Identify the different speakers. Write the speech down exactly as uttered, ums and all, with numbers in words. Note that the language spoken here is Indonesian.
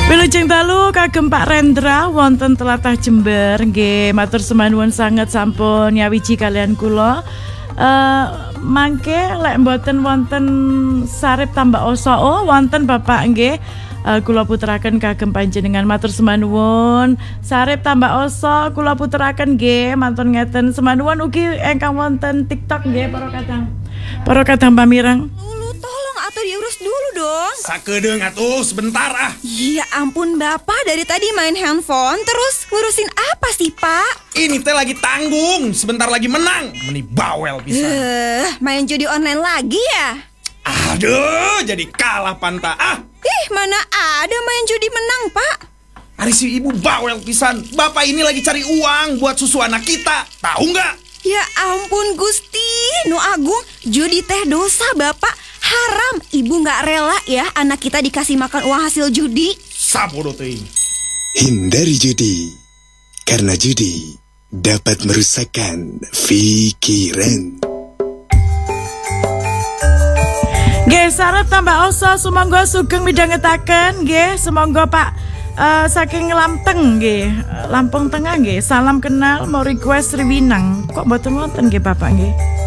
Speaker 1: Wilujeng dalu kagem Pak Rendra wonten tlatah Jember nggih matur semanuwun sanget sampun nyawiji kalian kula. Uh, mangke lek mboten wonten sarip tambah osoo wonten Bapak nggih uh, kula puteraken kagem panjenengan matur semanuwun sarip tambah oso kula puteraken nggih mantun ngeten semanuwun ugi ingkang wonten TikTok nggih para kadang para kadang pamirang.
Speaker 2: Atau diurus dulu dong.
Speaker 3: Sakedeung atuh sebentar ah.
Speaker 2: Ya ampun Bapak, dari tadi main handphone terus ngurusin apa sih Pak?
Speaker 3: Ini teh lagi tanggung, sebentar lagi menang. Meni bawel pisan.
Speaker 2: Uh, main judi online lagi ya?
Speaker 3: Aduh, jadi kalah panta ah.
Speaker 2: Ih, mana ada main judi menang Pak?
Speaker 3: Ari si ibu bawel pisan. Bapak ini lagi cari uang buat susu anak kita. Tahu nggak?
Speaker 2: Ya ampun Gusti, Nu Agung, judi teh dosa Bapak. Haram, ibu gak rela ya anak kita dikasih makan uang hasil judi.
Speaker 3: Sabodo teh.
Speaker 4: Hindari judi, karena judi dapat merusakkan pikiran.
Speaker 1: Nggih, sarep tambah oso sumangga sugeng midhangetaken nggih, sumangga Pak uh, saking Lampeng nggih, Lampung Tengah nggih. Salam kenal mau request Riwinang. Kok mboten wonten nggih Bapak nggih?